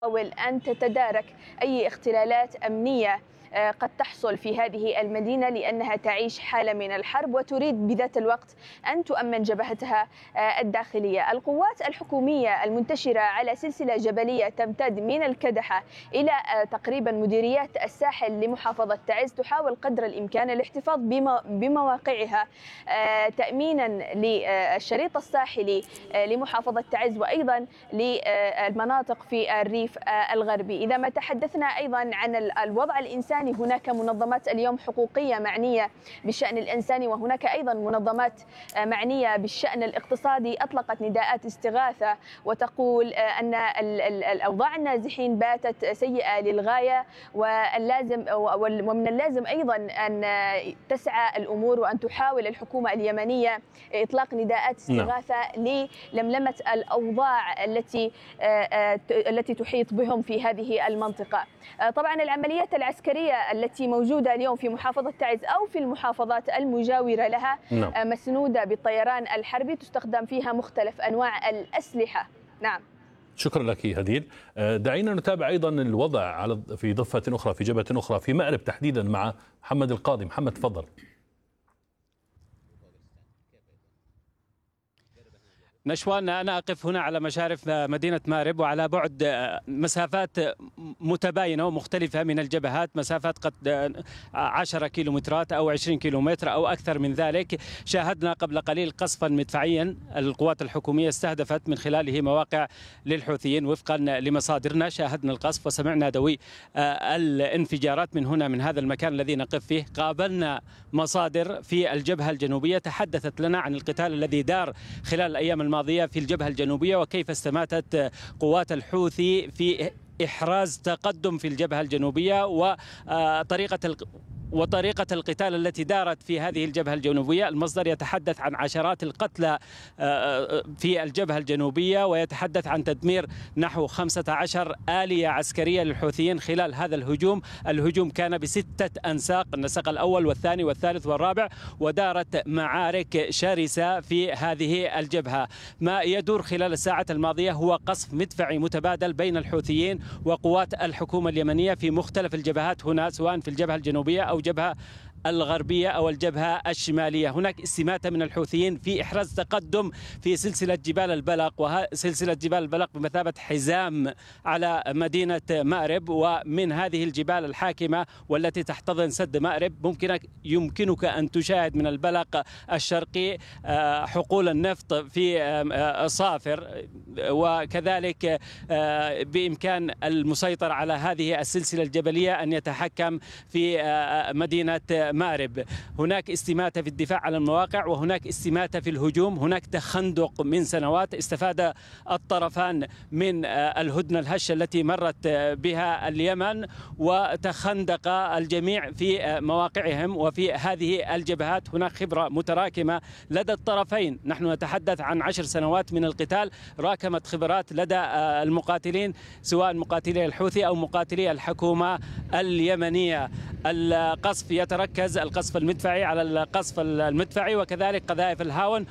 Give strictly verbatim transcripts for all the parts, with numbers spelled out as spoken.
تحاول أن تتدارك أي اختلالات أمنية قد تحصل في هذه المدينة، لأنها تعيش حالة من الحرب وتريد بذات الوقت أن تؤمن جبهتها الداخلية. القوات الحكومية المنتشرة على سلسلة جبلية تمتد من الكدحة إلى تقريبا مديريات الساحل لمحافظة تعز تحاول قدر الإمكان الاحتفاظ بمواقعها تأمينا للشريط الساحلي لمحافظة تعز وأيضا للمناطق في الريف الغربي. إذا ما تحدثنا أيضا عن الوضع الإنساني، هناك منظمات اليوم حقوقية معنية بالشأن الإنساني، وهناك أيضا منظمات معنية بالشأن الاقتصادي أطلقت نداءات استغاثة وتقول أن الأوضاع النازحين باتت سيئة للغاية، واللازم ومن اللازم أيضا أن تسعى الأمور وأن تحاول الحكومة اليمنية إطلاق نداءات استغاثة للملمة الأوضاع التي التي تحيط بهم في هذه المنطقة. طبعا العمليات العسكرية التي موجودة اليوم في محافظة تعز أو في المحافظات المجاورة لها نعم. مسنودة بالطيران الحربي، تستخدم فيها مختلف أنواع الأسلحة. نعم، شكرا لك هديل. دعينا نتابع أيضا الوضع على في ضفة أخرى في جبهة أخرى في مأرب تحديدا مع محمد القاضي. محمد تفضل. نشوان، أنا أقف هنا على مشارف مدينة مأرب وعلى بعد مسافات متباينة ومختلفة من الجبهات، مسافات قد عشرة كيلومترات أو عشرين كيلومتر أو أكثر من ذلك. شاهدنا قبل قليل قصفا مدفعيا القوات الحكومية استهدفت من خلاله مواقع للحوثيين وفقا لمصادرنا. شاهدنا القصف وسمعنا دوي الانفجارات من هنا من هذا المكان الذي نقف فيه. قابلنا مصادر في الجبهة الجنوبية تحدثت لنا عن القتال الذي دار خلال الأيام الماضية في الجبهة الجنوبية وكيف استماتت قوات الحوثي في إحراز تقدم في الجبهة الجنوبية وطريقة وطريقة القتال التي دارت في هذه الجبهة الجنوبية. المصدر يتحدث عن عشرات القتلى في الجبهة الجنوبية ويتحدث عن تدمير نحو خمسة عشر آلية عسكرية للحوثيين خلال هذا الهجوم. الهجوم كان بستة أنساق، النسق الأول والثاني والثالث والرابع، ودارت معارك شرسة في هذه الجبهة. ما يدور خلال الساعات الماضية هو قصف مدفعي متبادل بين الحوثيين وقوات الحكومة اليمنية في مختلف الجبهات هنا، سواء في الجبهة الجنوبية أو الجبهة الغربية أو الجبهة الشمالية. هناك استماتة من الحوثيين في إحراز تقدم في سلسلة جبال البلق، وسلسلة جبال البلق بمثابة حزام على مدينة مأرب، ومن هذه الجبال الحاكمة والتي تحتضن سد مأرب ممكنك يمكنك أن تشاهد من البلق الشرقي حقول النفط في صافر، وكذلك بإمكان المسيطر على هذه السلسلة الجبلية أن يتحكم في مدينة مأرب. هناك استماتة في الدفاع على المواقع وهناك استماتة في الهجوم. هناك تخندق من سنوات استفاد الطرفان من الهدنة الهشة التي مرت بها اليمن، وتخندق الجميع في مواقعهم وفي هذه الجبهات. هناك خبرة متراكمة لدى الطرفين. نحن نتحدث عن عشر سنوات من القتال، راكمت خبرات لدى المقاتلين سواء مقاتلي الحوثي أو مقاتلي الحكومة اليمنية. القصف يتركز القصف المدفعي على القصف المدفعي وكذلك قذائف الهاون،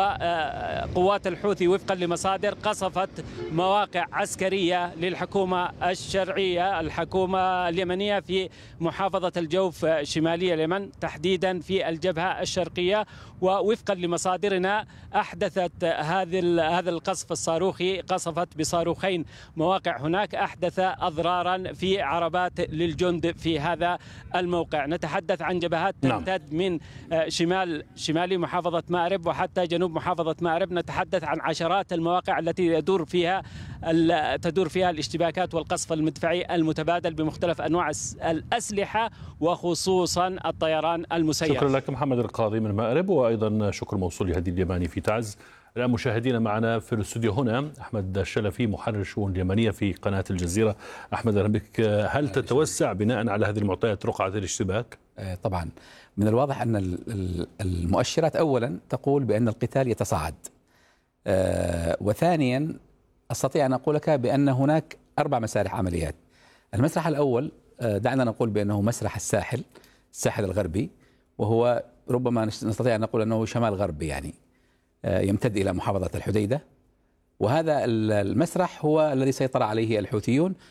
وقوات الحوثي وفقا لمصادر قصفت مواقع عسكرية للحكومة الشرعية الحكومة اليمنية في محافظة الجوف شمالي اليمن، تحديدا في الجبهة الشرقية. ووفقا لمصادرنا أحدثت هذا هذا القصف الصاروخي، قصفت بصاروخين مواقع هناك، أحدث أضرارا في عربات للجند في هذا الموقع. نتحدث عن جبهات تمتد من شمال شمالي محافظة مأرب وحتى جنوب محافظة مأرب. نتحدث عن عشرات المواقع التي يدور فيها تدور فيها الاشتباكات والقصف المدفعي المتبادل بمختلف أنواع الأسلحة وخصوصا الطيران المسير. شكرا لك محمد القاضي من مأرب، وأيضا شكر موصول لهديل اليماني في تعز. الآن مشاهدينا معنا في الاستوديو هنا أحمد الشلفي محرر الشؤون اليمنية في قناة الجزيرة. أحمد أهلا بك. هل تتوسع بناء على هذه المعطيات رقعة الاشتباك؟ طبعا من الواضح أن المؤشرات أولا تقول بأن القتال يتصاعد، وثانيا أستطيع أن أقول لك بأن هناك أربع مسارح عمليات. المسرح الأول دعنا نقول بأنه مسرح الساحل الساحل الغربي، وهو ربما نستطيع أن نقول أنه شمال غربي، يعني يمتد إلى محافظة الحديدة، وهذا المسرح هو الذي سيطر عليه الحوثيون